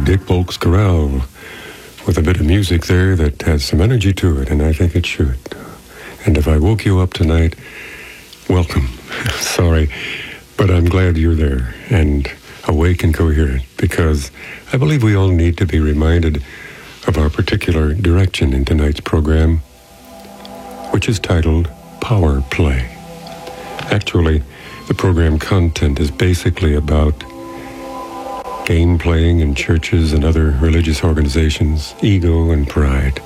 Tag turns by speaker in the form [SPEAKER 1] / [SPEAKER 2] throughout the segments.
[SPEAKER 1] Dick Polk's Chorale with a bit of music there that has some energy to it, and I think it should. And if I woke you up tonight, welcome. Sorry, but I'm glad you're there and awake and coherent, because I believe we all need to be reminded of our particular direction in tonight's program, which is titled Power Play. Actually, the program content is basically about game playing in churches and other religious organizations, ego and pride.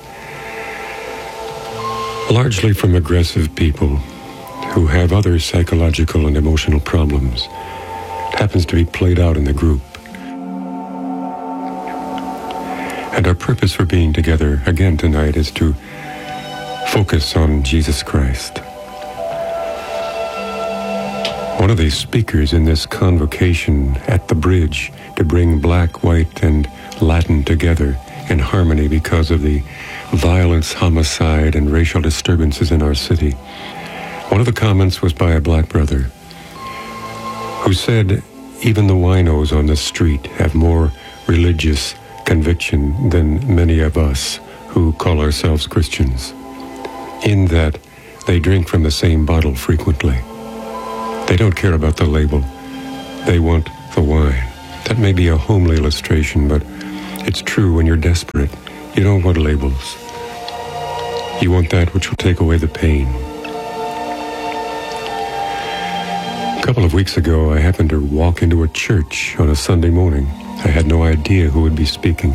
[SPEAKER 1] Largely from aggressive people who have other psychological and emotional problems. It happens to be played out in the group. And our purpose for being together again tonight is to focus on Jesus Christ. One of the speakers in this convocation at the bridge to bring black, white, and Latin together in harmony because of the violence, homicide, and racial disturbances in our city. One of the comments was by a black brother who said, even the winos on the street have more religious conviction than many of us who call ourselves Christians, in that they drink from the same bottle frequently. They don't care about the label. They want the wine. That may be a homely illustration, but it's true when you're desperate. You don't want labels. You want that which will take away the pain. A couple of weeks ago, I happened to walk into a church on a Sunday morning. I had no idea who would be speaking.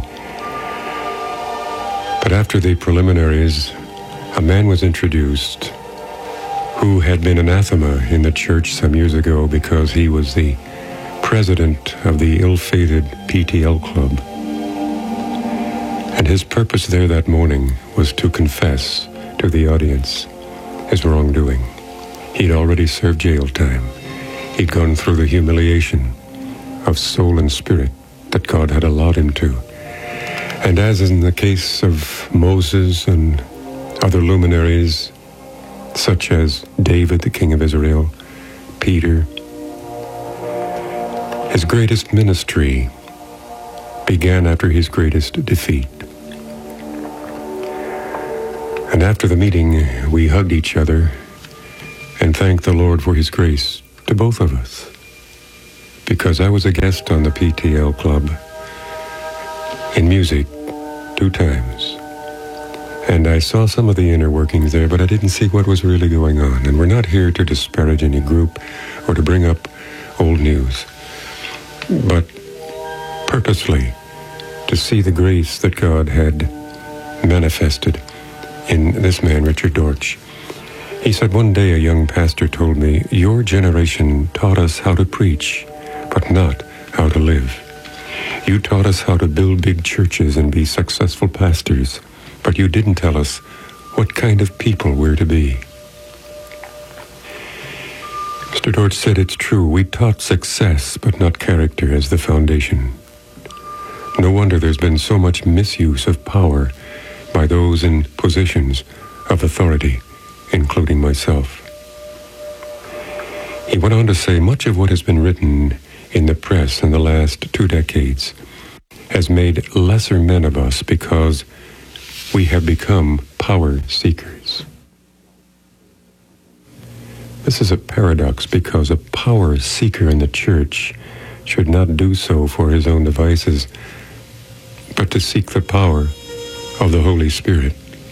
[SPEAKER 1] But after the preliminaries, a man was introduced who had been anathema in the church some years ago because he was the president of the ill-fated PTL club. And his purpose there that morning was to confess to the audience his wrongdoing. He'd already served jail time. He'd gone through the humiliation of soul and spirit that God had allowed him to. And as in the case of Moses and other luminaries, such as David, the king of Israel, Peter, his greatest ministry began after his greatest defeat. And after the meeting, we hugged each other and thanked the Lord for his grace to both of us, because I was a guest on the PTL club in music 2 times. And I saw some of the inner workings there, but I didn't see what was really going on. And we're not here to disparage any group or to bring up old news, but purposely to see the grace that God had manifested in this man, Richard Dortch. He said, one day a young pastor told me, your generation taught us how to preach, but not how to live. You taught us how to build big churches and be successful pastors, but you didn't tell us what kind of people we're to be. Mr. Dortch said it's true. We taught success, but not character as the foundation. No wonder there's been so much misuse of power by those in positions of authority, including myself. He went on to say, much of what has been written in the press in the last 2 decades has made lesser men of us because we have become power seekers. This is a paradox, because a power seeker in the church should not do so for his own devices, but to seek the power of the Holy Spirit.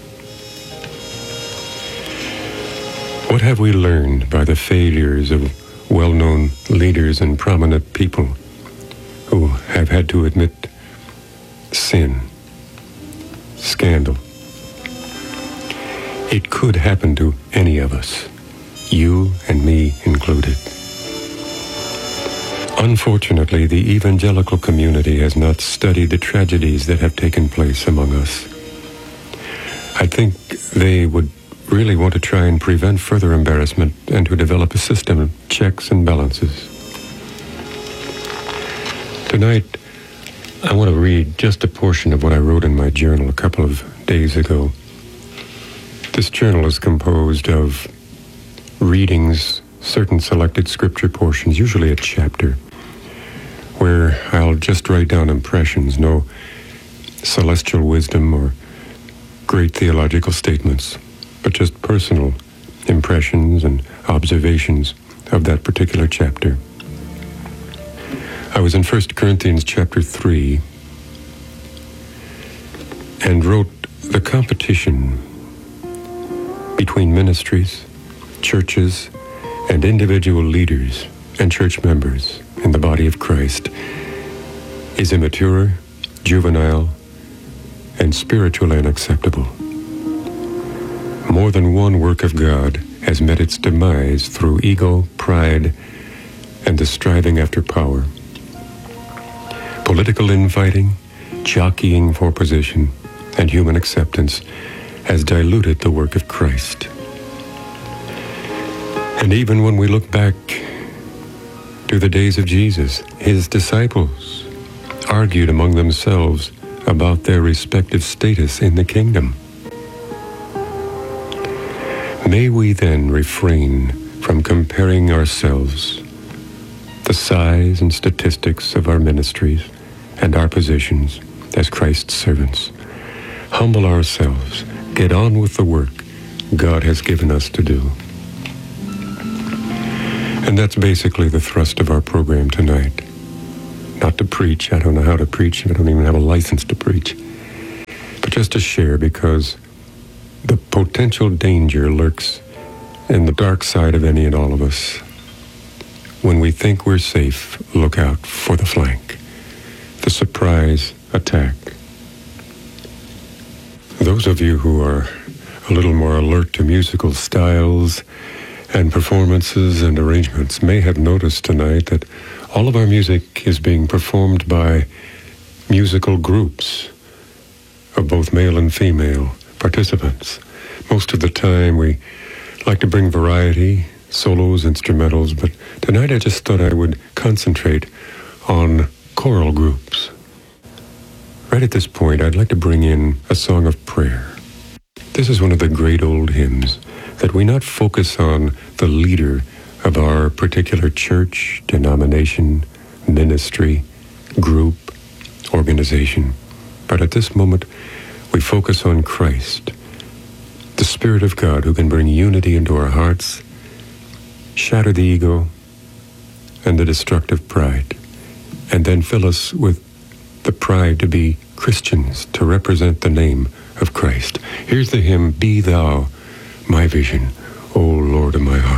[SPEAKER 1] What have we learned by the failures of well-known leaders and prominent people who have had to admit sin, scandal? It could happen to any of us, you and me included. Unfortunately, the evangelical community has not studied the tragedies that have taken place among us. I think they would really want to try and prevent further embarrassment and to develop a system of checks and balances. Tonight, I want to read just a portion of what I wrote in my journal a couple of days ago. This journal is composed of readings, certain selected scripture portions, usually a chapter, where I'll I'll just write down impressions, no celestial wisdom or great theological statements, but just personal impressions and observations of that particular chapter. I was in 1 Corinthians chapter 3 and wrote the competition between ministries, churches, and individual leaders and church members in the body of Christ is immature, juvenile, and spiritually unacceptable. More than one work of God has met its demise through ego, pride, and the striving after power. Political infighting, jockeying for position, and human acceptance has diluted the work of Christ. And even when we look back to the days of Jesus, his disciples argued among themselves about their respective status in the kingdom. May we then refrain from comparing ourselves, the size and statistics of our ministries and our positions as Christ's servants. Humble ourselves, get on with the work God has given us to do. And that's basically the thrust of our program tonight. Not to preach, I don't know how to preach, I don't even have a license to preach, but just to share, because the potential danger lurks in the dark side of any and all of us. When we think we're safe, look out for the flank, the surprise attack. Those of you who are a little more alert to musical styles and performances and arrangements may have noticed tonight that all of our music is being performed by musical groups of both male and female participants. Most of the time we like to bring variety, solos, instrumentals, but tonight I just thought I would concentrate on choral groups. Right at this point, I'd like to bring in a song of prayer. This is one of the great old hymns that we not focus on the leader of our particular church, denomination, ministry, group, organization, but at this moment we focus on Christ, the Spirit of God who can bring unity into our hearts, shatter the ego and the destructive pride, and then fill us with the pride to be Christians, to represent the name of Christ. Here's the hymn, Be Thou My Vision, O Lord of my heart.